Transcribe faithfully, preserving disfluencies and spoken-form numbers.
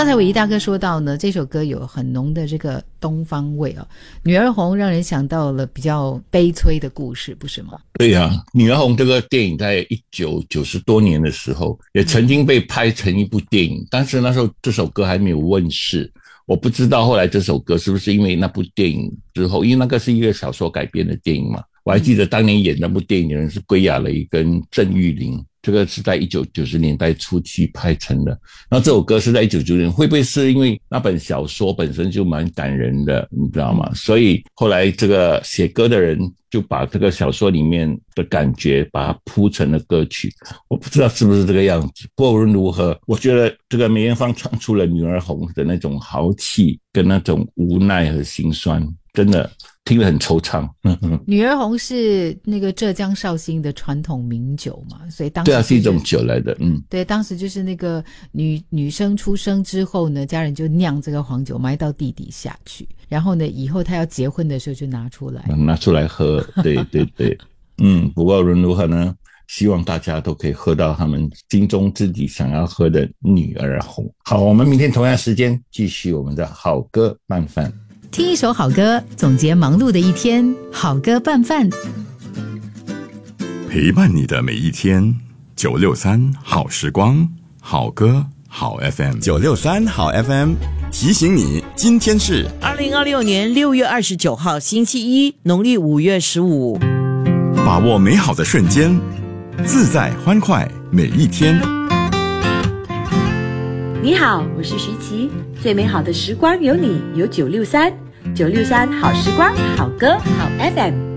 刚才伟仪大哥说到呢，这首歌有很浓的这个东方味哦。女儿红让人想到了比较悲催的故事，不是吗？ 对啊，女儿红这个电影在一九九十多年的时候也曾经被拍成一部电影，但是那时候这首歌还没有问世。我不知道后来这首歌是不是因为那部电影之后，因为那个是一个小说改编的电影嘛。我还记得当年演那部电影的人是归亚蕾跟郑裕玲，这个是在一九九十年代初期拍成的。然后这首歌是在一九九零年，会不会是因为那本小说本身就蛮感人的，你知道吗？所以后来这个写歌的人就把这个小说里面的感觉把它铺成了歌曲。我不知道是不是这个样子，不过无论如何，我觉得这个梅艳芳唱出了女儿红的那种豪气跟那种无奈和心酸，真的听得很惆怅。 女儿红是那个浙江绍兴的传统名酒嘛，所以当时、就是、 对啊，是一种酒来的。嗯， 对，当时就是那个女女生出生之后呢，家人就酿这个黄酒埋到地底下去，然后呢，以后她要结婚的时候就拿出来， 拿出来喝。对对对，嗯，不过无论如何呢，希望大家都可以喝到他们心中自己想要喝的女儿红。好，我们明天同样时间继续我们的好歌拌饭。 听一首好歌，总结忙碌的一天，好歌拌饭， 陪伴你的每一天。九六三好时光，好歌好 F M。 九六三好 F M 提醒你，今天是二零二六年六月二十九号星期一，农历五月十五。 把握美好的瞬间，自在欢快每一天。 你好，我是徐琪，最美好的时光有你，有九六三，九六三好时光，好歌好 F M。